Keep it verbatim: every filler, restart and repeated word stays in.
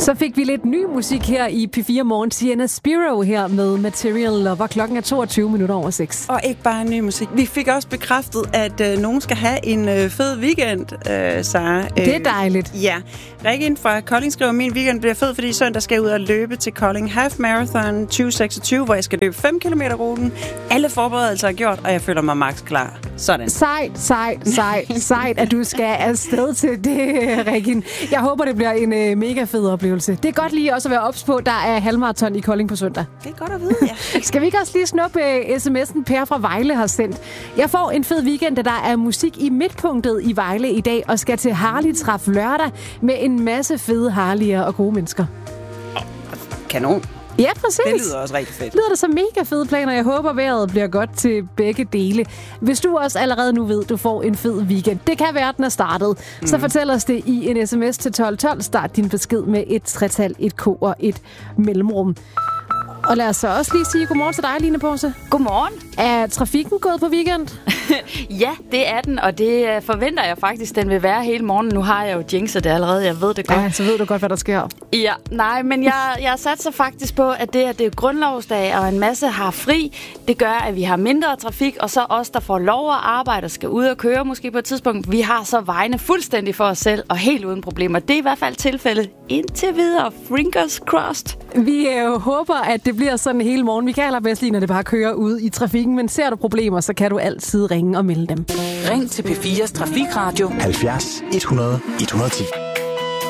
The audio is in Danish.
Så fik vi lidt ny musik her i P fire Morgen. Sienna Spiro her med Material Lover. Klokken er toogtyve minutter over seks. Og ikke bare ny musik. Vi fik også bekræftet, at øh, nogen skal have en øh, fed weekend, øh, Sara. Øh, det er dejligt. Ja. Rikken fra Kolding skriver, min weekend bliver fed, fordi søndag skal jeg ud og løbe til Kolding Half Marathon tyve seksogtyve, hvor jeg skal løbe fem kilometer ruten. Alle forberedelser er gjort, og jeg føler mig max klar. Sådan. Sejt, sejt, sejt, sejt, at du skal afsted til det, Rikken. Jeg håber, det bliver en øh, mega fed oplevelse. Det er godt lige også at være ops på, der er halvmarathon i Kolding på søndag. Det er godt at vide, ja. Skal vi ikke også lige snuppe uh, sms'en Per fra Vejle har sendt? Jeg får en fed weekend, da der er musik i midtpunktet i Vejle i dag, og skal til Harley Træf lørdag med en masse fede Harley'er og gode mennesker. Kanon. Ja, præcis. Det lyder også rigtig fedt. Lyder det så mega fede planer. Jeg håber, vejret bliver godt til begge dele. Hvis du også allerede nu ved, du får en fed weekend. Det kan være, den er startet. Mm. Så fortæl os det i en sms til tolv tolv. Start din besked med et tretal, et k og et mellemrum. Og lad os så også lige sige godmorgen til dig, Line Pause. Godmorgen. Er trafikken gået på weekend? Ja, det er den, og det forventer jeg faktisk, den vil være hele morgen. Nu har jeg jo jinxet det allerede, jeg ved det godt. Ja, så ved du godt, hvad der sker. Ja, nej, men jeg, jeg satser faktisk på, at det, at det er grundlovsdag, og en masse har fri, det gør, at vi har mindre trafik, og så os, der får lov at arbejde og skal ud og køre måske på et tidspunkt, vi har så vejene fuldstændig for os selv, og helt uden problemer. Det er i hvert fald tilfældet indtil videre. Fingers crossed. Vi øh, håber, at det bliver sådan hele morgen. Vi kan allerbedst lide, når det bare kører ud i trafikken, men ser du problemer, så kan du altid ringe og melde dem. Ring til P fires Trafikradio halvfjerds et hundrede et hundrede og ti.